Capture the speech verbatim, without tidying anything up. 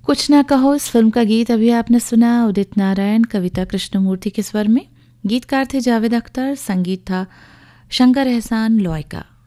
कुछ ना कहो इस फिल्म का गीत अभी आपने सुना उदित नारायण कविता कृष्णमूर्ति के स्वर में। गीतकार थे जावेद अख्तर, संगीत था शंकर एहसान लॉय का।